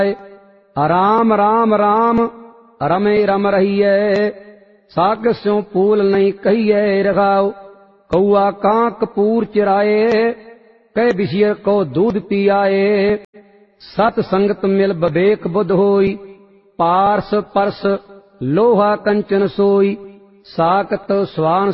राम राम राम रमे रम रहिए, साग स्यों फूल नहीं कहिए रखाओ। कौआ कां कपूर चिराए, कह बिशियर को दूध पी आए। सत संगत मिल बबेक बुध होई, पारस परस लोहा कंचन सोई। साकत स्वान